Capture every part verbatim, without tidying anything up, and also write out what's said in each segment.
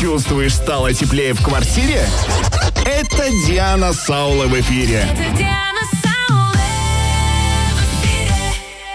Чувствуешь, стало теплее в квартире? Это Диана Саула в эфире. Это Диана Саула в эфире.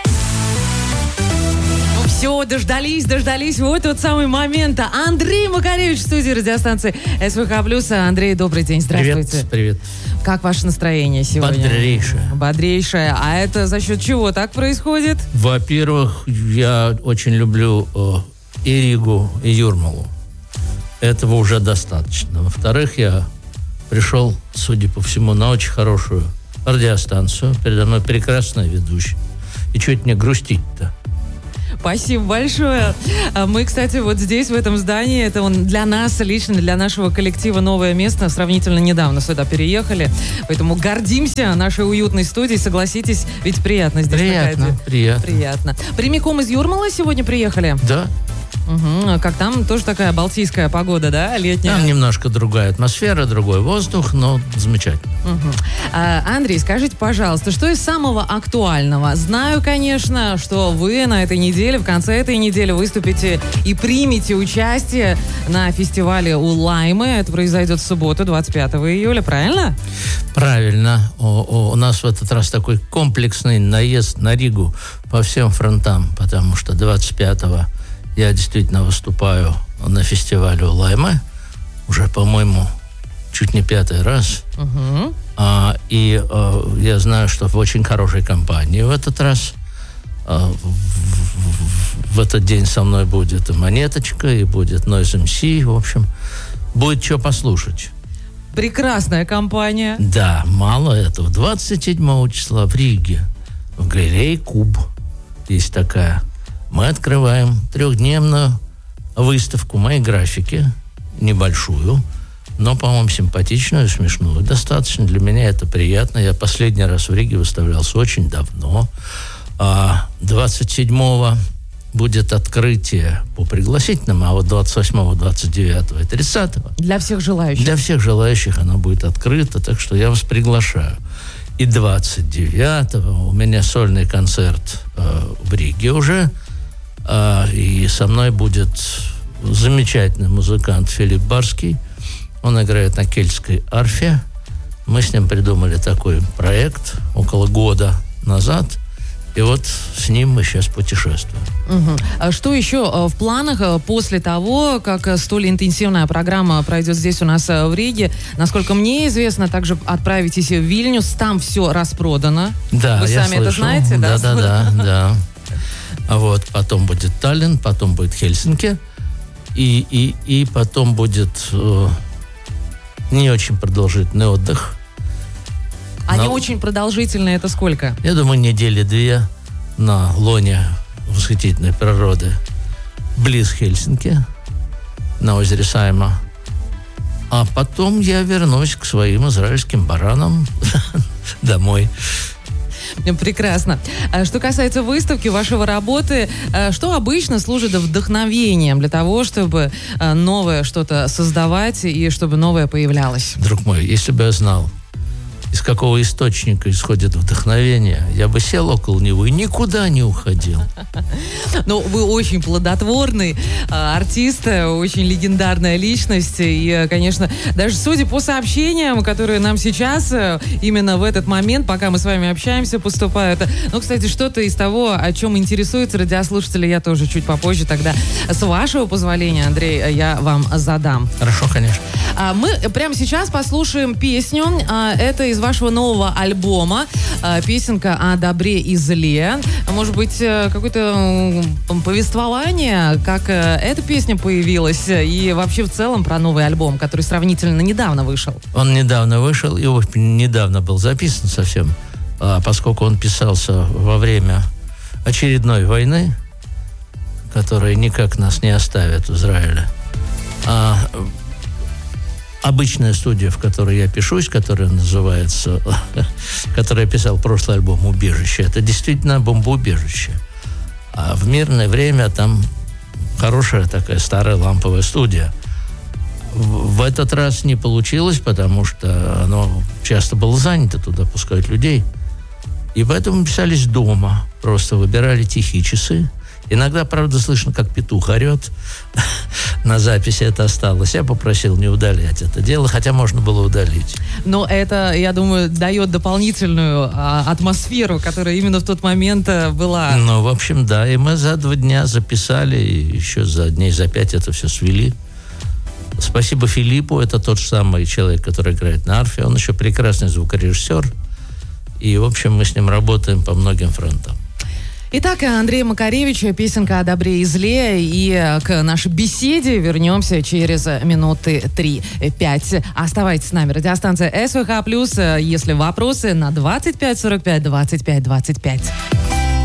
Ну все, дождались, дождались. Вот тот самый момент. Андрей Макаревич в студии радиостанции СВХ+. Андрей, добрый день, здравствуйте. Привет, привет. Как ваше настроение сегодня? Бодрейшее. Бодрейшее. А это за счет чего так происходит? Во-первых, я очень люблю э, и Ригу, и Юрмалу. Этого уже достаточно. Во-вторых, я пришел, судя по всему, на очень хорошую радиостанцию. Передо мной прекрасная ведущая. И чего это мне грустить-то? Спасибо большое. Мы, кстати, вот здесь, в этом здании, это он для нас лично, для нашего коллектива новое место. Сравнительно недавно сюда переехали. Поэтому гордимся нашей уютной студией. Согласитесь, ведь приятно здесь. Приятно, приятно. Приятно. Прямиком из Юрмалы сегодня приехали? Да. Угу. Как там тоже такая балтийская погода, да, летняя? Там немножко другая атмосфера, другой воздух, но замечательно. Угу. А, Андрей, скажите, пожалуйста, что из самого актуального? Знаю, конечно, что вы на этой неделе, в конце этой недели выступите и примете участие на фестивале у Лаймы. Это произойдет в субботу, двадцать пятого июля, правильно? Правильно. О, о, у нас в этот раз такой комплексный наезд на Ригу по всем фронтам, потому что двадцать пятого я действительно выступаю на фестивале у Лаймы. Уже, по-моему, чуть не пятый раз. Угу. А, и а, я знаю, что в очень хорошей компании в этот раз. А, в, в, в этот день со мной будет и Монеточка, и будет Noise эм си. В общем, будет что послушать. Прекрасная компания. Да, мало этого. двадцать седьмого числа в Риге, в галерее Куб, есть такая. Мы открываем трехдневную выставку моей графики, небольшую, но, по-моему, симпатичную, смешную. Достаточно. Для меня это приятно. Я последний раз в Риге выставлялся очень давно. А двадцать седьмого будет открытие по пригласительным, а вот двадцать восьмого, двадцать девятого и тридцатого Для всех желающих. Для всех желающих оно будет открыто, так что я вас приглашаю. И двадцать девятого у меня сольный концерт э, в Риге уже. Uh, и со мной будет замечательный музыкант Филипп Барский. Он играет на кельтской арфе. Мы с ним придумали такой проект около года назад. И вот с ним мы сейчас путешествуем. Угу. А что еще в планах после того, как столь интенсивная программа пройдет здесь у нас в Риге? Насколько мне известно, также отправитесь в Вильнюс. Там все распродано. Да, Вы я сами слышал. это знаете? Да, да, да, да. А вот потом будет Таллин, потом будет Хельсинки, и, и, и потом будет э, не очень продолжительный отдых. А на, не очень продолжительный это сколько? Я думаю, недели две на лоне восхитительной природы близ Хельсинки, на озере Сайма. А потом я вернусь к своим израильским баранам домой. Прекрасно. Что касается выставки, вашего работы, что обычно служит вдохновением для того, чтобы новое что-то создавать и чтобы новое появлялось? Друг мой, если бы я знал, из какого источника исходит вдохновение, я бы сел около него и никуда не уходил. Ну, вы очень плодотворный артист, очень легендарная личность. И, конечно, даже судя по сообщениям, которые нам сейчас, именно в этот момент, пока мы с вами общаемся, поступают. Ну, кстати, что-то из того, о чем интересуются радиослушатели, я тоже чуть попозже тогда, с вашего позволения, Андрей, я вам задам. Хорошо, конечно. Мы прямо сейчас послушаем песню. Это из вашего нового альбома. Песенка о добре и зле. Может быть, какое-то повествование, как эта песня появилась, и вообще в целом про новый альбом, который сравнительно недавно вышел. Он недавно вышел, и очень недавно был записан совсем, поскольку он писался во время очередной войны, которая никак нас не оставит в Израиле. А обычная студия, в которой я пишусь, которая называется, которая я писал прошлый альбом «Убежище», это действительно бомбоубежище. А в мирное время там хорошая такая старая ламповая студия. В, в этот раз не получилось, потому что оно часто было занято, туда пускают людей. И поэтому писались дома, просто выбирали тихие часы. Иногда, правда, слышно, как петух орет, на записи это осталось. Я попросил не удалять это дело, хотя можно было удалить. Но это, я думаю, дает дополнительную а, атмосферу, которая именно в тот момент а, была. Ну, в общем, да. И мы за два дня записали, и еще за дней за пять это все свели. Спасибо Филиппу, это тот же самый человек, который играет на арфе. Он еще прекрасный звукорежиссер. И, в общем, мы с ним работаем по многим фронтам. Итак, Андрей Макаревич, песенка о добре и зле. И к нашей беседе вернемся через минуты три-пять. Оставайтесь с нами. Радиостанция СВХ+. Если вопросы, на двадцать пять сорок пять двадцать пять двадцать пять.